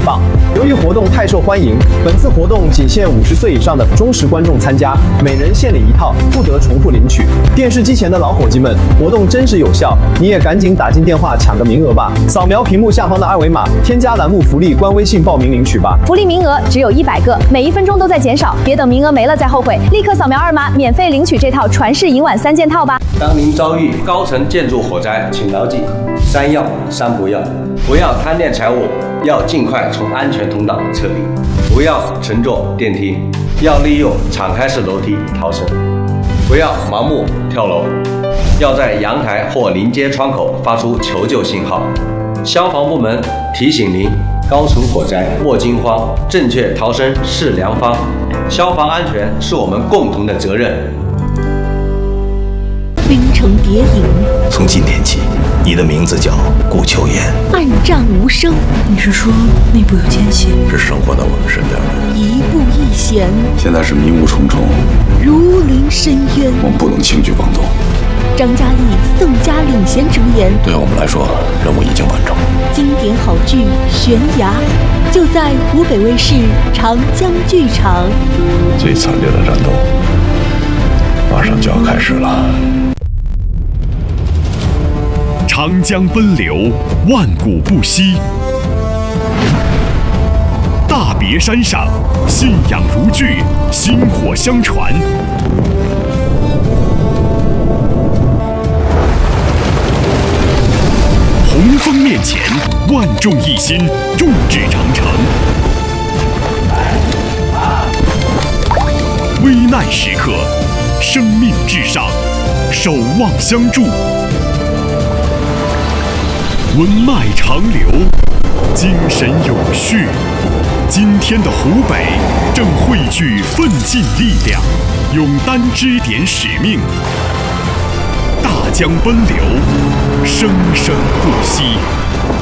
放。由于活动太受欢迎，本次活动仅限50岁以上的忠实观众参加，每人限领1套，不得重复领取。电视机前的老伙计们，活动真实有效，你也赶紧打进电话抢个名额吧！扫描屏幕下方的2维码，添加栏目福利官微信报名领取吧。 福利名额只有100个，每1分钟都在减少，别等名额没了再后悔，立刻扫描2码，免费领取这套传世银碗3件套吧。 当您遭遇高层建筑火灾，请牢记3要3不要：不要贪恋财物，要尽快从安全通道撤离；不要乘坐电梯，要利用敞开式楼梯逃生；不要盲目跳楼，要在阳台或临街窗口发出求救信号。消防部门提醒您：高层火灾莫惊慌，正确逃生是良方。消防安全是我们共同的责任。 冰城谍影， 从今天起，你的名字叫顾秋言。 暗战无声， 你是说内部有奸细？ 是生活在我们身边的。 一步一险， 现在是迷雾重重， 如临深渊。 我们不能轻举妄动。 张嘉译、宋佳领衔主演， 对我们来说，任务已经完成。 经典好剧《悬崖》，就在湖北卫视长江剧场。 最惨烈的战斗马上就要开始了。 长江奔流，万古不息。大别山上，信仰如炬，薪火相传。洪峰面前，万众一心，众志成城。危难时刻，生命至上，守望相助。文脉长流，精神永续。今天的湖北正汇聚奋进力量，勇担支点使命。大江奔流，生生不息。